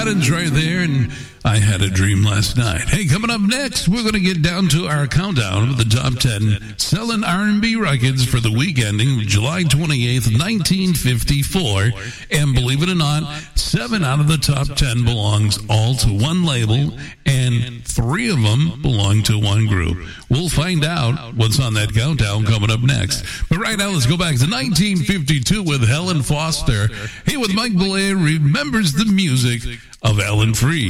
Gardens right there, and I Had a Dream Last Night. Hey, coming up next, we're going to get down to our countdown of the top 10 selling R&B records for the week ending July 28th, 1954. And believe it or not, 7 out of the top 10 belongs all to one label, and 3 of them belong to one group. We'll find out what's on that countdown coming up next. But right now, let's go back to 1952 with Helen Foster. Hey, with Mike Blair, remembers the music of Alan Freed.